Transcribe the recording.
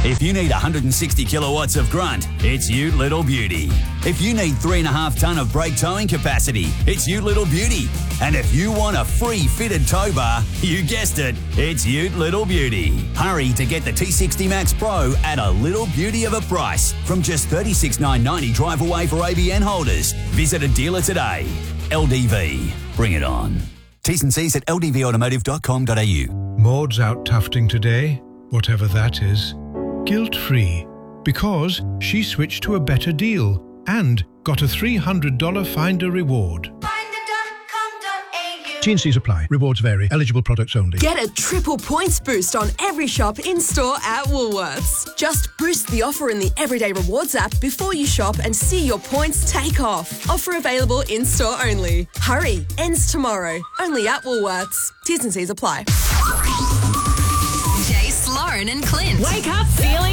If you need 160 kilowatts of grunt, it's Ute Little Beauty. If you need 3.5 tonne of brake towing capacity, it's Ute Little Beauty. And if you want a free fitted tow bar, you guessed it, it's Ute Little Beauty. Hurry to get the T60 Max Pro at a little beauty of a price from just $36,990 drive away for ABN holders. Visit a dealer today. LDV. Bring it on. T's and C's at ldvautomotive.com.au. Maud's out tufting today, whatever that is. Guilt-free, because she switched to a better deal and got a $300 Finder reward. T&Cs apply. Rewards vary. Eligible products only. Get a triple points boost on every shop in-store at Woolworths. Just boost the offer in the Everyday Rewards app before you shop and see your points take off. Offer available in-store only. Hurry, ends tomorrow. Only at Woolworths. T's and C's apply. Jace, Lauren and Clint. Wake up feeling